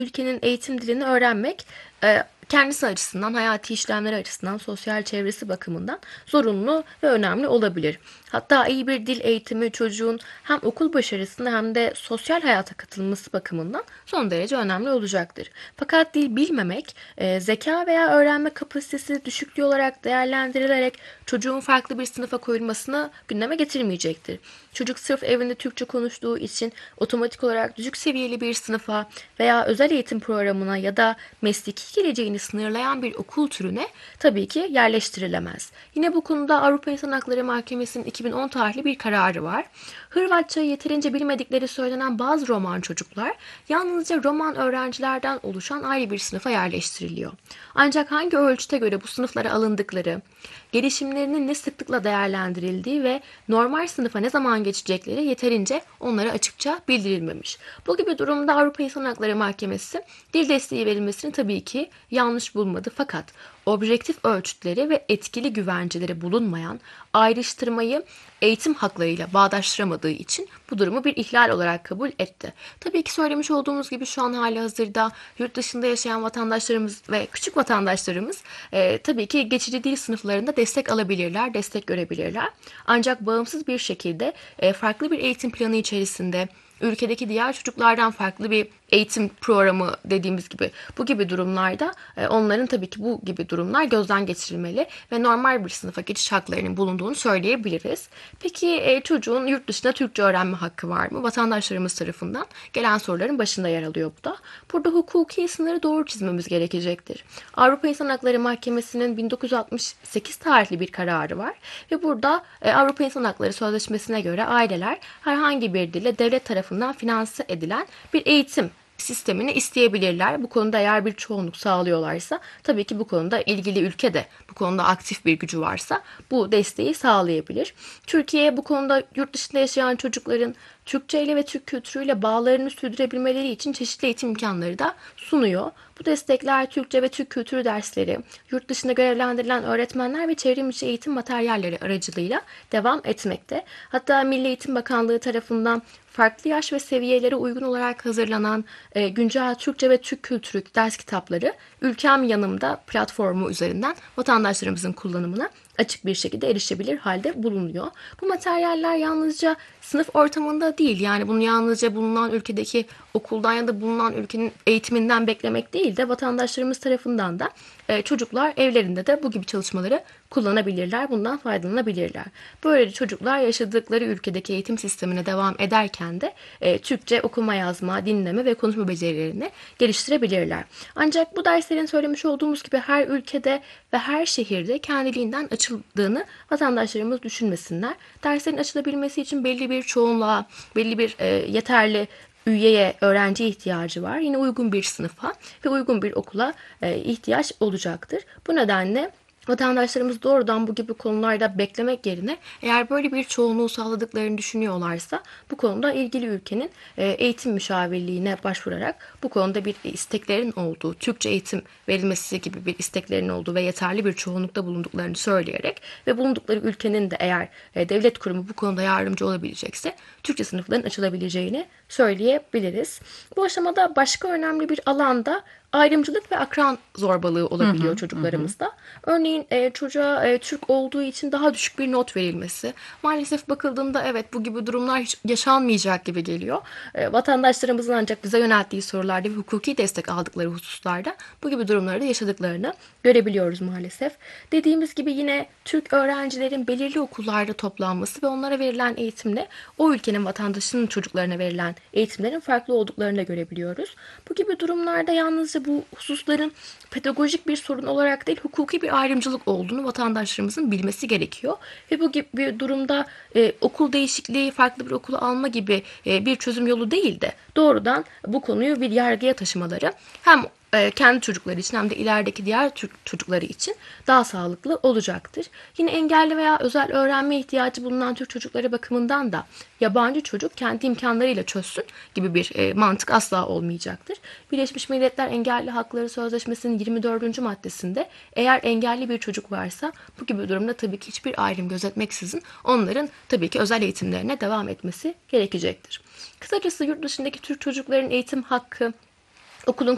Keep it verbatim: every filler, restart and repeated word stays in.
ülkenin eğitim dilini öğrenmek e, kendisi açısından, hayati işlemleri açısından, sosyal çevresi bakımından zorunlu ve önemli olabilir. Hatta iyi bir dil eğitimi çocuğun hem okul başarısında hem de sosyal hayata katılması bakımından son derece önemli olacaktır. Fakat dil bilmemek, e, zeka veya öğrenme kapasitesi düşüklüğü olarak değerlendirilerek çocuğun farklı bir sınıfa koyulmasını gündeme getirmeyecektir. Çocuk sırf evinde Türkçe konuştuğu için otomatik olarak düşük seviyeli bir sınıfa veya özel eğitim programına ya da mesleki geleceğini sınırlayan bir okul türüne tabii ki yerleştirilemez. Yine bu konuda Avrupa İnsan Hakları Mahkemesi'nin iki bin on tarihli bir kararı var. Hırvatçayı yeterince bilmedikleri söylenen bazı Roman çocuklar yalnızca Roman öğrencilerden oluşan ayrı bir sınıfa yerleştiriliyor. Ancak hangi ölçüte göre bu sınıflara alındıkları, gelişimlerinin ne sıklıkla değerlendirildiği ve normal sınıfa ne zaman geçecekleri yeterince onlara açıkça bildirilmemiş. Bu gibi durumda Avrupa İnsan Hakları Mahkemesi dil desteği verilmesini tabii ki yanlış bulmadı, fakat objektif ölçütleri ve etkili güvenceleri bulunmayan ayrıştırmayı eğitim haklarıyla bağdaştıramadığı için bu durumu bir ihlal olarak kabul etti. Tabii ki söylemiş olduğumuz gibi şu an hali hazırda yurt dışında yaşayan vatandaşlarımız ve küçük vatandaşlarımız e, tabii ki geçici dil sınıflarında destek alabilirler, destek görebilirler. Ancak bağımsız bir şekilde e, farklı bir eğitim planı içerisinde ülkedeki diğer çocuklardan farklı bir eğitim programı dediğimiz gibi bu gibi durumlarda e, onların tabii ki bu gibi durumlar gözden geçirilmeli ve normal bir sınıfa geçiş haklarının bulunduğunu söyleyebiliriz. Peki e, çocuğun yurt dışında Türkçe öğrenme hakkı var mı? Vatandaşlarımız tarafından gelen soruların başında yer alıyor bu da. Burada hukuki sınırı doğru çizmemiz gerekecektir. Avrupa İnsan Hakları Mahkemesi'nin bin dokuz yüz altmış sekiz tarihli bir kararı var ve burada e, Avrupa İnsan Hakları Sözleşmesi'ne göre aileler herhangi bir dille devlet tarafından finanse edilen bir eğitim sistemini isteyebilirler. Bu konuda eğer bir çoğunluk sağlıyorlarsa tabii ki bu konuda ilgili ülke de bu konuda aktif bir gücü varsa bu desteği sağlayabilir. Türkiye bu konuda yurt dışında yaşayan çocukların Türkçe ile ve Türk kültürüyle bağlarını sürdürebilmeleri için çeşitli eğitim imkanları da sunuyor. Bu destekler Türkçe ve Türk kültürü dersleri, yurt dışında görevlendirilen öğretmenler ve çevrimiçi eğitim materyalleri aracılığıyla devam etmekte. Hatta Milli Eğitim Bakanlığı tarafından farklı yaş ve seviyelere uygun olarak hazırlanan e, güncel Türkçe ve Türk kültürü ders kitapları Ülkem Yanımda platformu üzerinden vatandaşlarımızın kullanımına açık bir şekilde erişebilir halde bulunuyor. Bu materyaller yalnızca sınıf ortamında değil, yani bunu yalnızca bulunan ülkedeki okuldan ya da bulunan ülkenin eğitiminden beklemek değil de vatandaşlarımız tarafından da e, çocuklar evlerinde de bu gibi çalışmaları kullanabilirler, bundan faydalanabilirler. Böylece çocuklar yaşadıkları ülkedeki eğitim sistemine devam ederken de e, Türkçe okuma, yazma, dinleme ve konuşma becerilerini geliştirebilirler. Ancak bu derslerin söylemiş olduğumuz gibi her ülkede ve her şehirde kendiliğinden açıldığını vatandaşlarımız düşünmesinler. Derslerin açılabilmesi için belli bir çoğunluğa, belli bir e, yeterli üyeye, öğrenci ihtiyacı var. Yine uygun bir sınıfa ve uygun bir okula e, ihtiyaç olacaktır. Bu nedenle vatandaşlarımız doğrudan bu gibi konularda beklemek yerine eğer böyle bir çoğunluğu sağladıklarını düşünüyorlarsa bu konuda ilgili ülkenin e, eğitim müşavirliğine başvurarak bu konuda bir isteklerin olduğu, Türkçe eğitim verilmesi gibi bir isteklerin olduğu ve yeterli bir çoğunlukta bulunduklarını söyleyerek ve bulundukları ülkenin de eğer e, devlet kurumu bu konuda yardımcı olabilecekse Türkçe sınıfların açılabileceğini söyleyebiliriz. Bu aşamada başka önemli bir alanda ayrımcılık ve akran zorbalığı Hı olabiliyor hı, hı hı. çocuklarımızda. Örneğin e, çocuğa e, Türk olduğu için daha düşük bir not verilmesi. Maalesef bakıldığında evet, bu gibi durumlar hiç yaşanmayacak gibi geliyor. E, vatandaşlarımızın ancak bize yönelttiği sorularda ve hukuki destek aldıkları hususlarda bu gibi durumları da yaşadıklarını görebiliyoruz maalesef. Dediğimiz gibi yine Türk öğrencilerin belirli okullarda toplanması ve onlara verilen eğitimle o ülkenin vatandaşının çocuklarına verilen eğitimlerin farklı olduklarını da görebiliyoruz. Bu gibi durumlarda yalnızca bu hususların pedagojik bir sorun olarak değil, hukuki bir ayrımcılık olduğunu vatandaşlarımızın bilmesi gerekiyor. Ve bu gibi bir durumda e, okul değişikliği, farklı bir okulu alma gibi e, bir çözüm yolu değil de doğrudan bu konuyu bir yargıya taşımaları hem e, kendi çocukları için hem de ilerideki diğer Türk çocukları için daha sağlıklı olacaktır. Yine engelli veya özel öğrenme ihtiyacı bulunan Türk çocukları bakımından da yabancı çocuk kendi imkanlarıyla çözsün gibi bir e, mantık asla olmayacaktır. Birleşmiş Milletler Engelli Hakları Sözleşmesi'nin yirmi dördüncü maddesinde eğer engelli bir çocuk varsa bu gibi durumda tabii ki hiçbir ayrım gözetmeksizin onların tabii ki özel eğitimlerine devam etmesi gerekecektir. Kısacası yurt dışındaki Türk çocukların eğitim hakkı, okulun